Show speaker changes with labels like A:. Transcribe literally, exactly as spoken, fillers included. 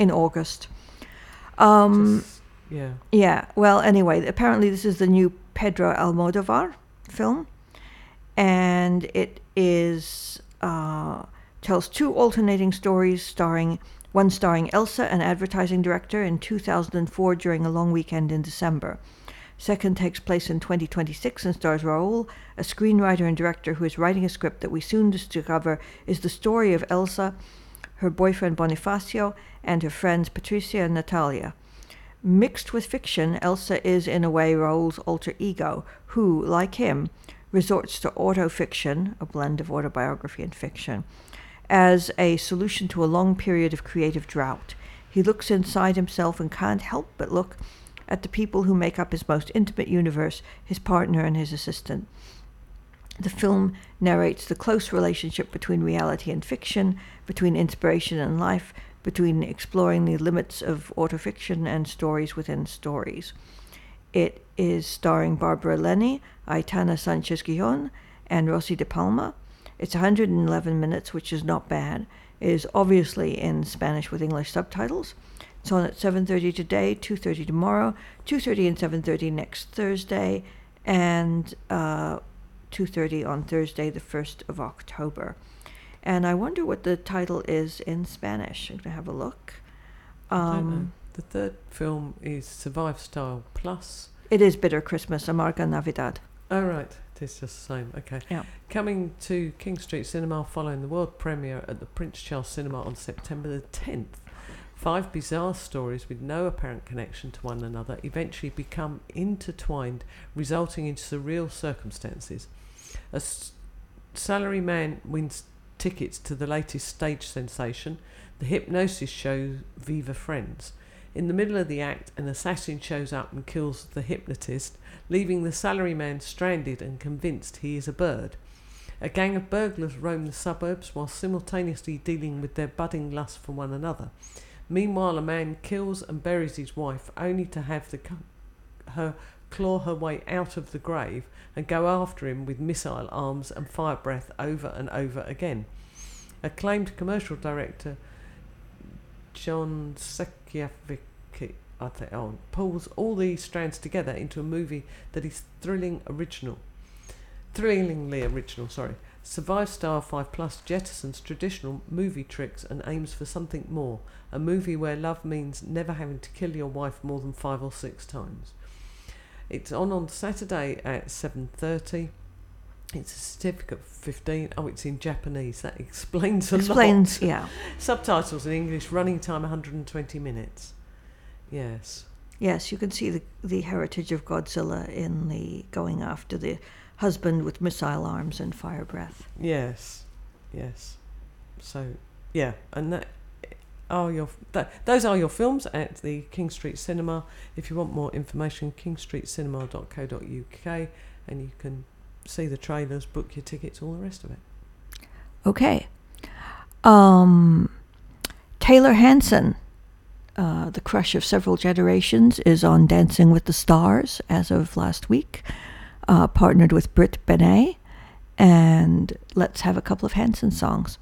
A: in August. Um,
B: Just, yeah.
A: Yeah, well, anyway, apparently this is the new Pedro Almodovar film, and it is uh, tells two alternating stories starring one starring Elsa, an advertising director, in two thousand four during a long weekend in December. Second takes place in twenty twenty-six and stars Raul, a screenwriter and director who is writing a script that we soon discover is the story of Elsa, her boyfriend Bonifacio, and her friends Patricia and Natalia. Mixed with fiction, Elsa is in a way Raul's alter ego, who, like him, resorts to autofiction, a blend of autobiography and fiction, as a solution to a long period of creative drought. He looks inside himself and can't help but look at the people who make up his most intimate universe, his partner and his assistant. The film narrates the close relationship between reality and fiction, between inspiration and life, between exploring the limits of autofiction and stories within stories. It is starring Barbara Lenny, Aitana Sanchez-Guijon, and Rosy de Palma. It's one hundred eleven minutes, which is not bad. It is obviously in Spanish with English subtitles. It's on at seven thirty today, two thirty tomorrow, two thirty and seven thirty next Thursday, and uh, two thirty on Thursday, the first of October. And I wonder what the title is in Spanish. I'm going to have a look. Um,
B: I don't know. The third film is Survive Style Plus.
A: It is Bitter Christmas, Amarga Navidad.
B: Oh, right. It's just the same. Okay.
A: Yeah.
B: Coming to King Street Cinema following the world premiere at the Prince Charles Cinema on September the tenth. Five bizarre stories with no apparent connection to one another eventually become intertwined, resulting in surreal circumstances. A s- salaryman wins tickets to the latest stage sensation, the hypnosis show Viva Friends. In the middle of the act, an assassin shows up and kills the hypnotist, leaving the salaryman stranded and convinced he is a bird. A gang of burglars roam the suburbs while simultaneously dealing with their budding lust for one another. Meanwhile, a man kills and buries his wife, only to have the co- her claw her way out of the grave and go after him with missile arms and fire breath over and over again. Acclaimed commercial director John Sekiavicki I think, oh, pulls all these strands together into a movie that is thrilling original. Thrillingly original, sorry. Survive Star five Plus jettisons traditional movie tricks and aims for something more. A movie where love means never having to kill your wife more than five or six times. It's on on Saturday at seven thirty. It's a certificate for fifteen. Oh, it's in Japanese. That explains a
A: Explains,
B: lot.
A: yeah.
B: Subtitles in English, running time one hundred twenty minutes. Yes.
A: Yes, you can see the, the heritage of Godzilla in the going after the husband with missile arms and fire breath.
B: Yes. Yes. So, yeah. And that are your that, those are your films at the King Street Cinema. If you want more information, king street cinema dot co dot uk, and you can see the trailers, book your tickets, all the rest of it.
A: Okay. Um, Taylor Hanson, uh, the crush of several generations, is on Dancing with the Stars as of last week, uh, partnered with Britt Benet. And let's have a couple of Hanson songs.